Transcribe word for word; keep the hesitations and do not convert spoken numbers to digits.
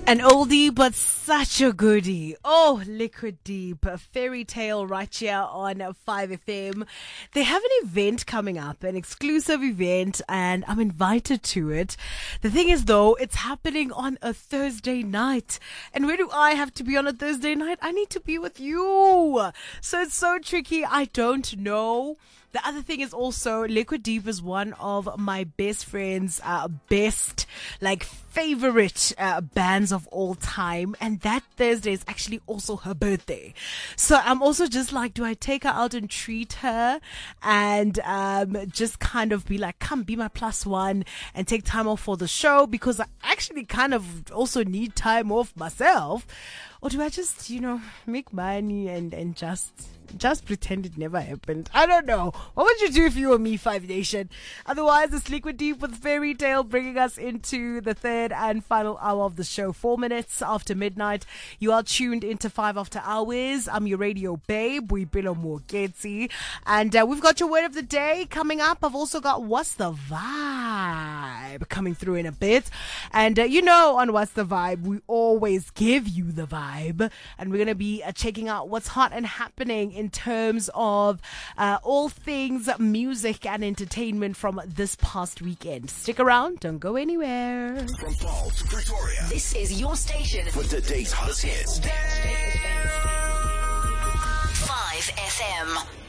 An oldie, but such a goodie. Oh, Liquid Deep, a fairy tale right here on five F M. They have an event coming up, an exclusive event, and I'm invited to it. The thing is, though, it's happening on a Thursday night. And where do I have to be on a Thursday night? I need to be with you. So it's so tricky. I don't know. The other thing is also Liquid Deep is one of my best friends, uh, best, like, favorite uh, bands of all time. And that Thursday is actually also her birthday. So I'm also just like, do I take her out and treat her and um, just kind of be like, come be my plus one and take time off for the show? Because I actually kind of also need time off myself. Or do I just, you know, make money and, and just... just pretend it never happened? I don't know. What would you do if you were me, Five Nation? Otherwise, it's Liquid Deep with Fairy Tale bringing us into the third and final hour of the show. Four minutes after midnight. You are tuned into Five After Hours. I'm your radio babe. We've been on Morgetsi. And uh, we've got your word of the day coming up. I've also got What's the Vibe coming through in a bit. And uh, you know, on What's the Vibe, we always give you the vibe. And we're going to be uh, checking out what's hot and happening in terms of uh, all things music and entertainment from this past weekend. Stick around, don't go anywhere. From Paul to Pretoria, this is your station with today's hottest hits. five F M.